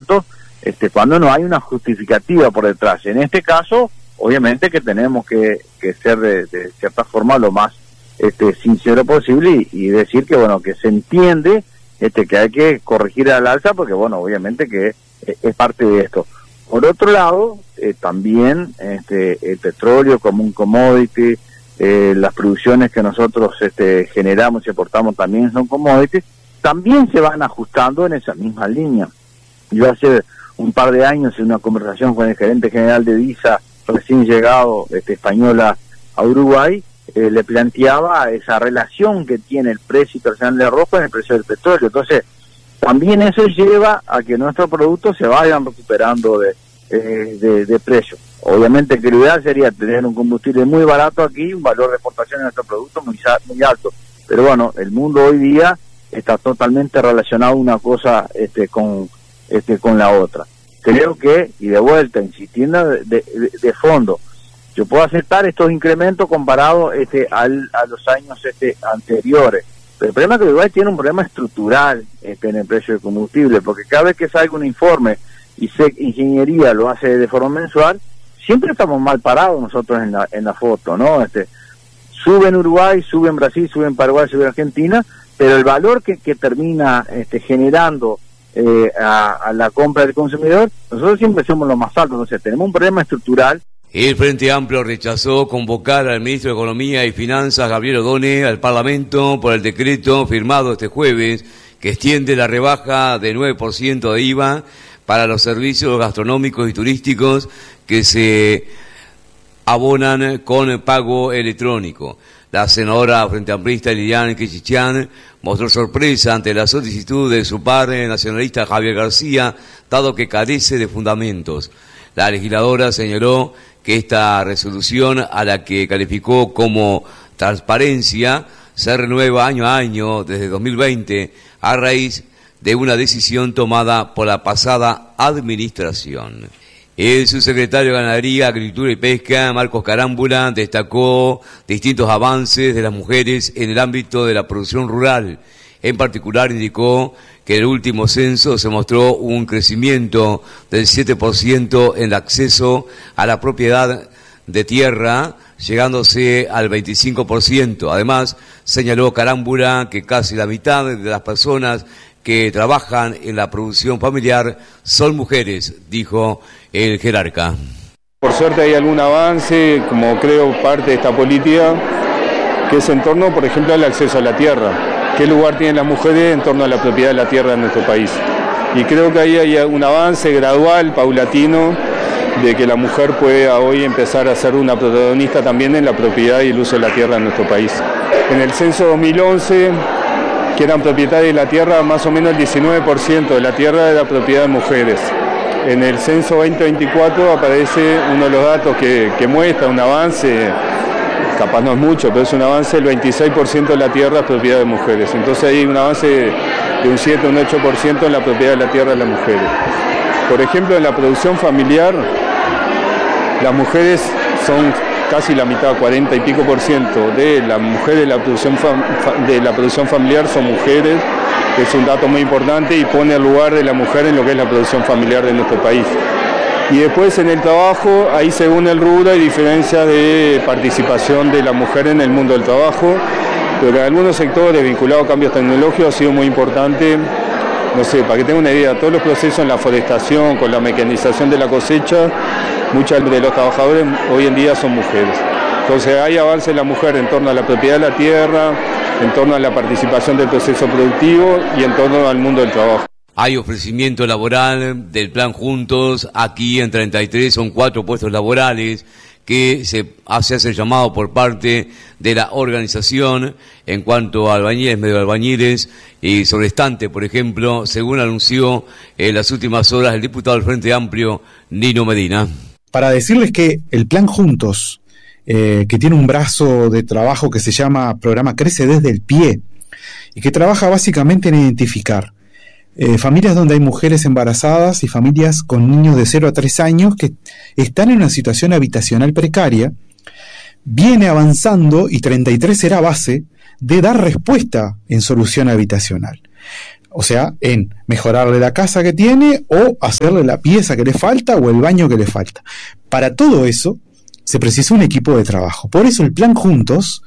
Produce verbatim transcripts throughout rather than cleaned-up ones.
productos, este, cuando no hay una justificativa por detrás. En este caso, obviamente que tenemos que, que ser de, de cierta forma lo más este, sincero posible y, y decir que, bueno, que se entiende este, que hay que corregir al alza, porque, bueno, obviamente que es, es parte de esto. Por otro lado, eh, también este, el petróleo como un commodity, eh, las producciones que nosotros este, generamos y exportamos también son commodities, también se van ajustando en esa misma línea. Yo hace un par de años en una conversación con el gerente general de Visa, recién llegado este, española a Uruguay, eh, le planteaba esa relación que tiene el precio internacional del arroz con el precio del petróleo. Entonces, también eso lleva a que nuestros productos se vayan recuperando de, eh, de, de precio. Obviamente que lo ideal sería tener un combustible muy barato aquí, un valor de exportación de nuestros productos muy, muy alto. Pero bueno, el mundo hoy día está totalmente relacionado una cosa este, con, este, con la otra. Creo que, y de vuelta, insistiendo de, de, de fondo, yo puedo aceptar estos incrementos comparados este, al, a los años este, anteriores. Pero el problema es que Uruguay tiene un problema estructural este, en el precio del combustible, porque cada vez que salga un informe y S E C Ingeniería lo hace de forma mensual, siempre estamos mal parados nosotros en la, en la foto, ¿no? Este, sube en Uruguay, sube en Brasil, sube en Paraguay, sube en Argentina, pero el valor que, que termina este, generando eh, a, a la compra del consumidor, nosotros siempre somos los más altos. Entonces tenemos un problema estructural. El Frente Amplio rechazó convocar al ministro de Economía y Finanzas, Gabriel Odone, al Parlamento por el decreto firmado este jueves que extiende la rebaja de nueve por ciento de I V A para los servicios gastronómicos y turísticos que se abonan con pago electrónico. La senadora frente amplista Liliana Quichichán mostró sorpresa ante la solicitud de su padre nacionalista Javier García, dado que carece de fundamentos. La legisladora señaló que esta resolución, a la que calificó como transparencia, se renueva año a año desde dos mil veinte a raíz de una decisión tomada por la pasada administración. El subsecretario de Ganadería, Agricultura y Pesca, Marcos Carámbula, destacó distintos avances de las mujeres en el ámbito de la producción rural. En particular, indicó que en el último censo se mostró un crecimiento del siete por ciento en el acceso a la propiedad de tierra, llegándose al veinticinco por ciento. Además, señaló Carámbula que casi la mitad de las personas que trabajan en la producción familiar son mujeres, dijo el jerarca. Por suerte hay algún avance, como creo parte de esta política, que es en torno, por ejemplo, al acceso a la tierra. ¿Qué lugar tienen las mujeres en torno a la propiedad de la tierra en nuestro país? Y creo que ahí hay un avance gradual, paulatino, de que la mujer pueda hoy empezar a ser una protagonista también en la propiedad y el uso de la tierra en nuestro país. En el censo dos mil once, que eran propietarias de la tierra, más o menos el diecinueve por ciento de la tierra era propiedad de mujeres. En el censo veinte veinticuatro aparece uno de los datos que, que muestra un avance, capaz no es mucho, pero es un avance, el veintiséis por ciento de la tierra es propiedad de mujeres. Entonces hay un avance de un siete, un ocho por ciento en la propiedad de la tierra de las mujeres. Por ejemplo, en la producción familiar, las mujeres son casi la mitad, cuarenta y pico por ciento de las mujeres de la producción, de la producción familiar son mujeres. Es un dato muy importante y pone el lugar de la mujer en lo que es la producción familiar de nuestro país. Y después en el trabajo, ahí según el rubro hay diferencias de participación de la mujer en el mundo del trabajo, pero en algunos sectores vinculados a cambios tecnológicos ha sido muy importante. No sé, para que tengan una idea, todos los procesos en la forestación, con la mecanización de la cosecha, muchos de los trabajadores hoy en día son mujeres. Entonces hay avance de la mujer en torno a la propiedad de la tierra, en torno a la participación del proceso productivo y en torno al mundo del trabajo. Hay ofrecimiento laboral del Plan Juntos. Aquí en treinta y tres son cuatro puestos laborales que se hace el llamado por parte de la organización en cuanto a albañiles, medio albañiles y sobrestante, por ejemplo, según anunció en las últimas horas el diputado del Frente Amplio, Nino Medina. Para decirles que el Plan Juntos, eh, que tiene un brazo de trabajo que se llama Programa Crece desde el Pie, y que trabaja básicamente en identificar eh, familias donde hay mujeres embarazadas y familias con niños de cero a tres años que están en una situación habitacional precaria, viene avanzando y treinta y tres será base de dar respuesta en solución habitacional. O sea, en mejorarle la casa que tiene o hacerle la pieza que le falta o el baño que le falta. Para todo eso se precisa un equipo de trabajo. Por eso el Plan Juntos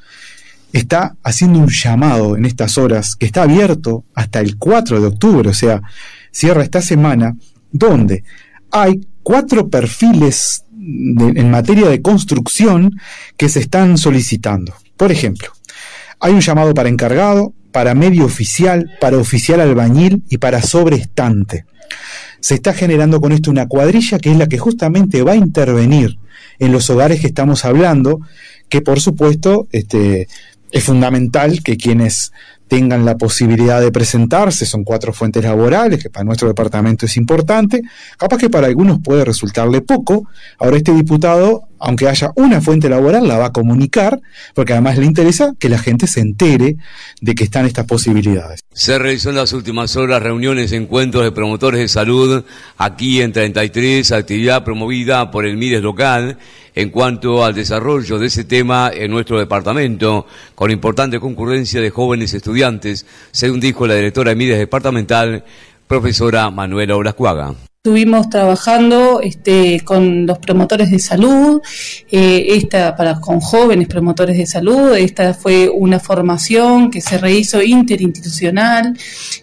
está haciendo un llamado en estas horas, que está abierto hasta el cuatro de octubre, o sea, cierra esta semana, donde hay cuatro perfiles de, en materia de construcción que se están solicitando. Por ejemplo, hay un llamado para encargado, para medio oficial, para oficial albañil y para sobreestante. Se está generando con esto una cuadrilla que es la que justamente va a intervenir en los hogares que estamos hablando, que por supuesto este, es fundamental que quienes tengan la posibilidad de presentarse, son cuatro fuentes laborales, que para nuestro departamento es importante, capaz que para algunos puede resultarle poco. Ahora este diputado, aunque haya una fuente laboral, la va a comunicar, porque además le interesa que la gente se entere de que están estas posibilidades. Se realizó en las últimas horas reuniones, encuentros de promotores de salud aquí en treinta y tres, actividad promovida por el MIDES local en cuanto al desarrollo de ese tema en nuestro departamento, con importante concurrencia de jóvenes estudiantes, según dijo la directora de MIDES departamental, profesora Manuela Olascuaga. Estuvimos trabajando este, con los promotores de salud, eh, esta para con jóvenes promotores de salud. Esta fue una formación que se rehizo interinstitucional,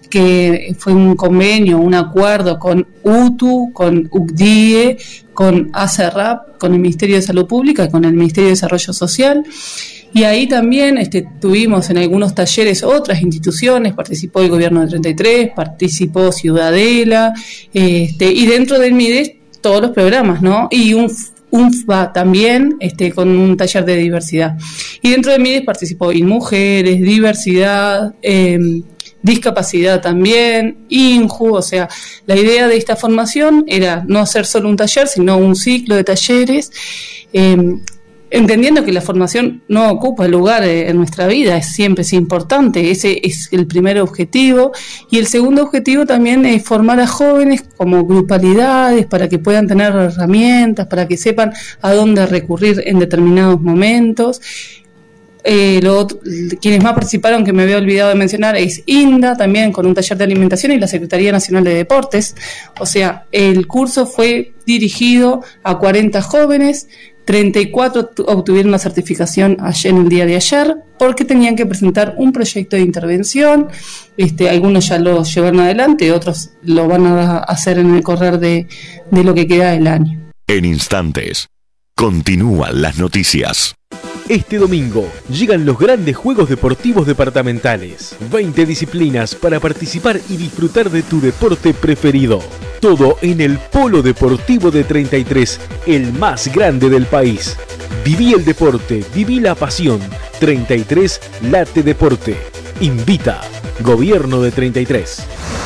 que fue un convenio, un acuerdo con U T U, con U C D I E, con ACERAP, con el Ministerio de Salud Pública, con el Ministerio de Desarrollo Social. Y ahí también este, tuvimos en algunos talleres otras instituciones, participó el gobierno de treinta y tres, participó Ciudadela, este, y dentro del MIDES todos los programas, ¿no? Y un U N F B A también, este, con un taller de diversidad. Y dentro del MIDES participó INMujeres, diversidad, eh, discapacidad también, INJU, o sea, la idea de esta formación era no hacer solo un taller, sino un ciclo de talleres, eh, entendiendo que la formación no ocupa lugar en nuestra vida, es siempre es importante, ese es el primer objetivo, y el segundo objetivo también es formar a jóvenes como grupalidades para que puedan tener herramientas, para que sepan a dónde recurrir en determinados momentos. Eh, lo otro, quienes más participaron, que me había olvidado de mencionar, es INDA, también con un taller de alimentación, y la Secretaría Nacional de Deportes. O sea, el curso fue dirigido a cuarenta jóvenes, treinta y cuatro obtuvieron la certificación ayer, en el día de ayer, porque tenían que presentar un proyecto de intervención. Este, algunos ya lo llevaron adelante, otros lo van a hacer en el correr de, de lo que queda del año. En instantes, continúan las noticias. Este domingo llegan los grandes Juegos Deportivos Departamentales. veinte disciplinas para participar y disfrutar de tu deporte preferido. Todo en el Polo Deportivo de treinta y tres, el más grande del país. Viví el deporte, viví la pasión. treinta y tres Late Deporte. Invita Gobierno de treinta y tres.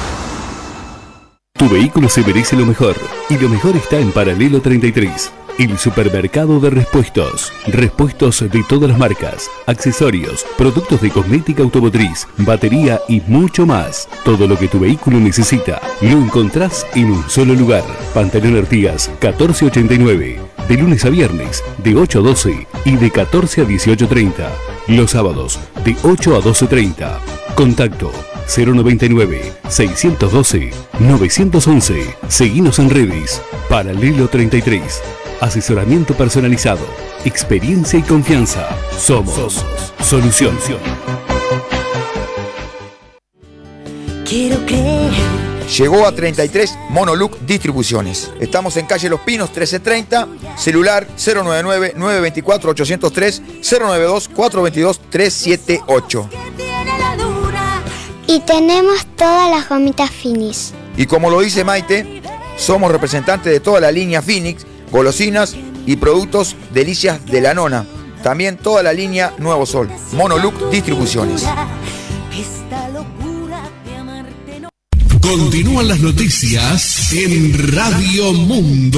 Tu vehículo se merece lo mejor, y lo mejor está en Paralelo treinta y tres. El supermercado de repuestos. Repuestos de todas las marcas, accesorios, productos de cosmética automotriz, batería y mucho más. Todo lo que tu vehículo necesita lo encontrás en un solo lugar. Pantalón Artigas catorce ochenta y nueve. De lunes a viernes, de ocho a doce y de catorce a dieciocho treinta. Los sábados, de ocho a doce treinta. Contacto cero noventa y nueve, seiscientos doce, novecientos once. Seguinos en redes. Paralelo treinta y tres. Asesoramiento personalizado, experiencia y confianza. Somos Solución. Quiero creer. Llegó a treinta y tres Monoluc Distribuciones. Estamos en calle Los Pinos trece treinta, celular cero nueve nueve, nueve dos cuatro, ocho cero tres, cero nueve dos, cuatro dos dos, tres siete ocho. Y tenemos todas las gomitas Finis. Y como lo dice Maite, somos representantes de toda la línea Phoenix, golosinas y productos Delicias de la Nona. También toda la línea Nuevo Sol. Monoluc Distribuciones. Continúan las noticias en Radio Mundo.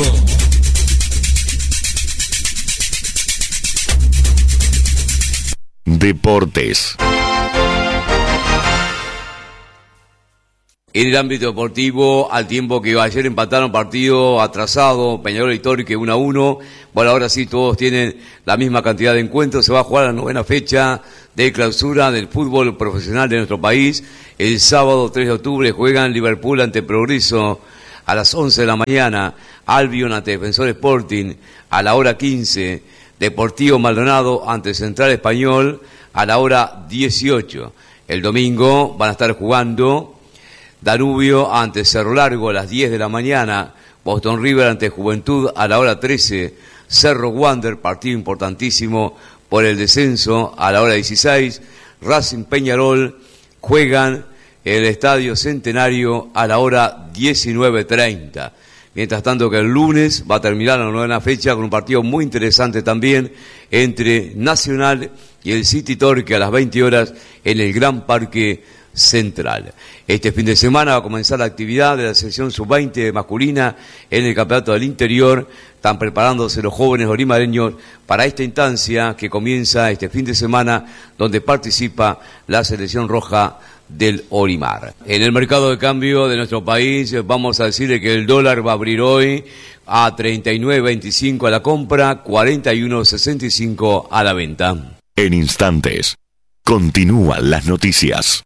Deportes. En el ámbito deportivo, al tiempo que ayer empataron partido atrasado, Peñarol y Torque uno a uno, bueno, ahora sí todos tienen la misma cantidad de encuentros, se va a jugar la novena fecha de clausura del fútbol profesional de nuestro país. El sábado tres de octubre juegan Liverpool ante Progreso a las once de la mañana, Albion ante Defensor Sporting a la hora quince, Deportivo Maldonado ante Central Español a la hora dieciocho. El domingo van a estar jugando Danubio ante Cerro Largo a las diez de la mañana, Boston River ante Juventud a la hora trece, Cerro Wander, partido importantísimo por el descenso, a la hora dieciséis, Racing Peñarol juegan en el Estadio Centenario a la hora diecinueve treinta. Mientras tanto que el lunes va a terminar la novena fecha con un partido muy interesante también entre Nacional y el City Torque a las veinte horas en el Gran Parque Central. Este fin de semana va a comenzar la actividad de la selección sub veinte masculina en el Campeonato del Interior. Están preparándose los jóvenes olimareños para esta instancia que comienza este fin de semana, donde participa la selección roja del Olimar. En el mercado de cambio de nuestro país vamos a decirle que el dólar va a abrir hoy a treinta y nueve veinticinco a la compra, cuarenta y uno sesenta y cinco a la venta. En instantes, continúan las noticias.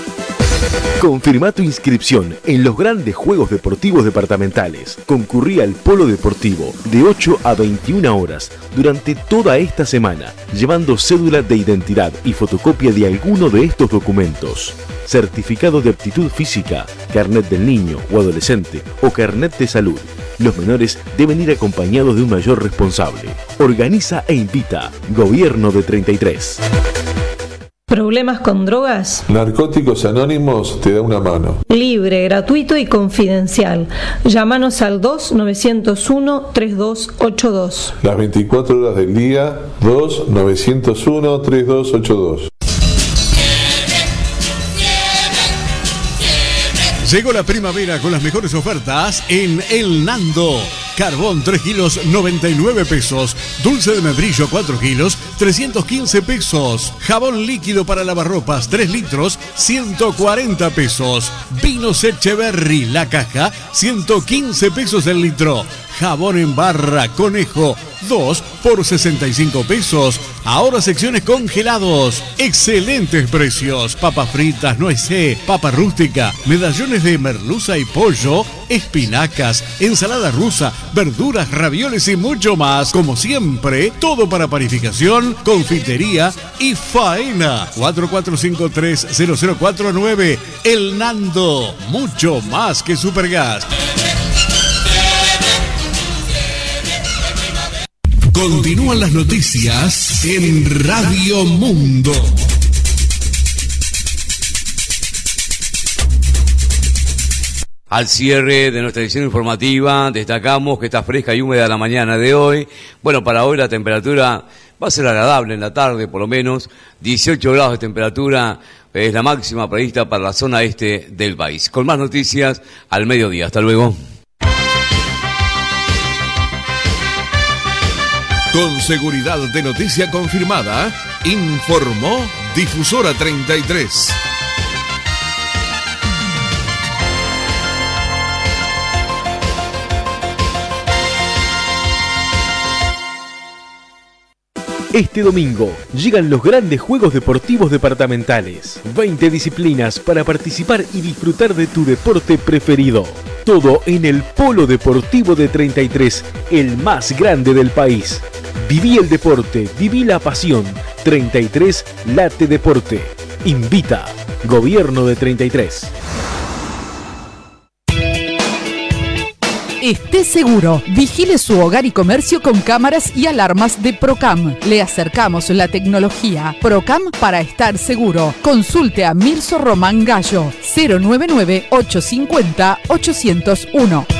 Confirma tu inscripción en los grandes Juegos Deportivos Departamentales. Concurrí al Polo Deportivo de ocho a veintiuna horas durante toda esta semana, llevando cédula de identidad y fotocopia de alguno de estos documentos. Certificado de aptitud física, carnet del niño o adolescente o carnet de salud. Los menores deben ir acompañados de un mayor responsable. Organiza e invita Gobierno de treinta y tres. ¿Problemas con drogas? Narcóticos Anónimos te da una mano. Libre, gratuito y confidencial. Llámanos al dos nueve cero uno tres dos ocho dos. Las veinticuatro horas del día, dos nueve cero uno tres dos ocho dos. Llegó la primavera con las mejores ofertas en El Nando. Carbón tres kilos noventa y nueve pesos. Dulce de membrillo cuatro kilos trescientos quince pesos. Jabón líquido para lavarropas tres litros ciento cuarenta pesos. Vinos Echeverry la caja ciento quince pesos el litro. Jabón en barra Conejo dos por sesenta y cinco pesos. Ahora secciones congelados. Excelentes precios. Papas fritas, nuecé, papa rústica, medallones de merluza y pollo, espinacas, ensalada rusa, verduras, ravioles y mucho más. Como siempre, todo para panificación, confitería y faena. cuatro cuatro cinco tres cero cero cuatro nueve. El Nando. Mucho más que Supergas. Continúan las noticias en Radio Mundo. Al cierre de nuestra edición informativa, destacamos que está fresca y húmeda la mañana de hoy. Bueno, para hoy la temperatura va a ser agradable en la tarde, por lo menos. dieciocho grados de temperatura es la máxima prevista para la zona este del país. Con más noticias al mediodía. Hasta luego. Con seguridad de noticia confirmada, informó Difusora treinta y tres. Este domingo llegan los grandes Juegos Deportivos Departamentales. veinte disciplinas para participar y disfrutar de tu deporte preferido. Todo en el Polo Deportivo de treinta y tres, el más grande del país. Viví el deporte, viví la pasión. treinta y tres Late Deporte. Invita Gobierno de treinta y tres. Esté seguro, vigile su hogar y comercio con cámaras y alarmas de Procam. Le acercamos la tecnología. Procam para estar seguro. Consulte a Mirso Román Gallo, cero nueve nueve ocho cinco cero ocho cero uno.